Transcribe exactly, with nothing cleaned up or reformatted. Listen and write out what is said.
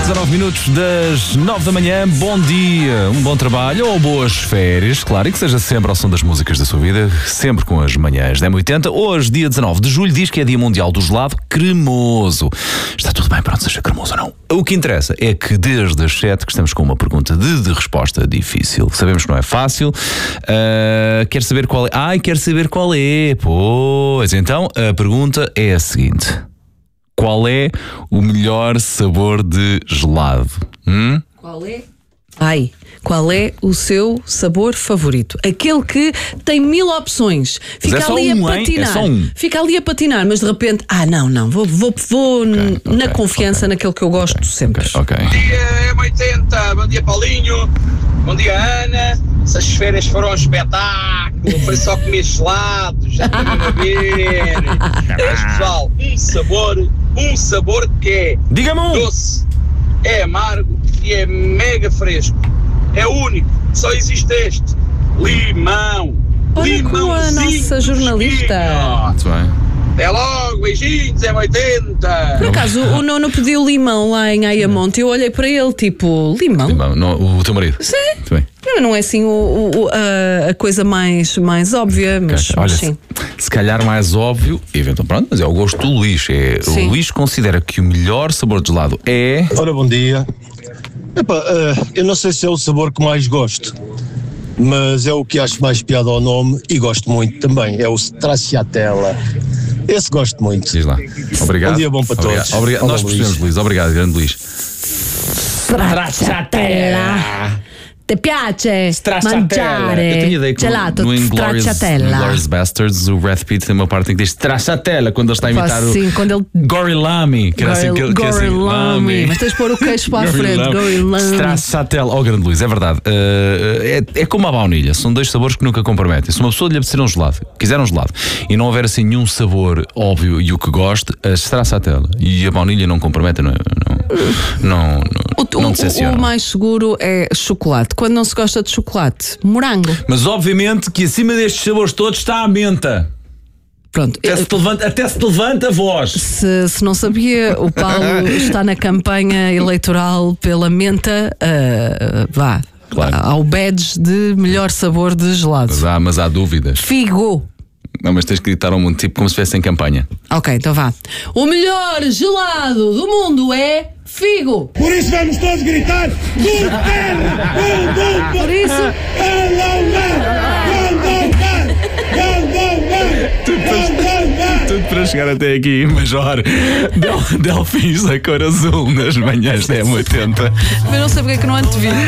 dezanove minutos das nove da manhã, bom dia, um bom trabalho ou boas férias, claro, e que seja sempre ao som das músicas da sua vida, sempre com as manhãs da M oitenta. Hoje, dia dezanove de julho, diz que é dia mundial do gelado cremoso. Está tudo bem, pronto, seja cremoso ou não. O que interessa é que desde as sete que estamos com uma pergunta de, de resposta difícil. Sabemos que não é fácil. Uh, quer saber qual é? Ai, quer saber qual é. Pois, então a pergunta é a seguinte: qual é o melhor sabor de gelado? Hum? Qual é? Ai, qual é o seu sabor favorito? Aquele que tem mil opções. Fica é só ali um, a hein? patinar. É só um. Fica ali a patinar, mas de repente, ah, não, não, vou, vou, vou Okay, n- okay, na confiança okay. naquele que eu gosto Okay, sempre. Ok. Bom dia, M oitenta, bom dia Paulinho, bom dia Ana. Essas férias foram um espetáculo, foi só comer gelado, já estou mesmo a ver. Mas pessoal, um sabor, um sabor que é Diga-me um! doce, é amargo e é mega fresco. É único, só existe este, limão. Olha como a Limãozinho nossa jornalista. fresquinho. Muito bem. Até logo, beijinhos, M oitenta. Por acaso, o Nono pediu limão lá em Ayamonte. Eu olhei para ele, tipo, limão? Bom, não, o teu marido? Sim. Muito bem. Não, não é assim o, o- a, a coisa mais, mais óbvia, mas, Ok. Olha, mas se, sim. se calhar mais óbvio, eventualmente, pronto, mas é o gosto do Luís. É, Sim. o Luís considera que o melhor sabor de gelado é. Ora, bom dia. Epá, eh, eu não sei se é o sabor que mais gosto, mas é o que acho mais piada ao nome e gosto muito também. É o Stracciatella. Esse gosto muito. Diz lá. Obrigado. Bom dia, bom para Obrigado. todos. Obrigado. Fala, Nós Luís. percebemos, Luís. Obrigado, grande Luís. Stracciatella. Te piace mangiare Eu tenho ideia que gelato no, no Inglourious, stracciatella? Inglourious Bastards o Brad Pitt tem uma parte em que diz Stracciatella quando ele está a imitar Sim, o quando ele Gorilami, que era assim que ele que é assim, Gorilami. Mas tens de pôr o queixo para a frente. Gorilami. Stracciatella, oh grande Luís, é verdade. Uh, é, é como a baunilha, são dois sabores que nunca comprometem. Se uma pessoa lhe apetecer um gelado, quiser um gelado e não houver assim nenhum sabor óbvio e o que goste, a Stracciatella e a baunilha não comprometem, não, não, não, O, não o, decepcionam. o mais seguro é chocolate. Quando não se gosta de chocolate, morango. Mas obviamente que acima destes sabores todos está a menta. Pronto. Até se te levanta, até se te levanta a voz. Se, se não sabia, o Paulo está na campanha eleitoral pela menta. Uh, vá. Claro. Ao badge de melhor sabor de gelado. Mas há, mas há dúvidas. Figo. Não, mas tens que gritar ao mundo, tipo como se estivesse em campanha. Ok, então vá. O melhor gelado do mundo é figo. Por isso vamos todos gritar: Por Por isso, Tudo para chegar até aqui, Major. Del, Delfins da cor azul nas manhãs da M oitenta. eu não sei porque é que não antevi.